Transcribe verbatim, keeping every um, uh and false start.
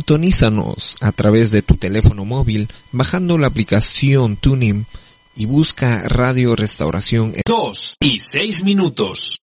Sintonízanos a través de tu teléfono móvil bajando la aplicación TuneIn y busca Radio Restauración. Dos y seis minutos.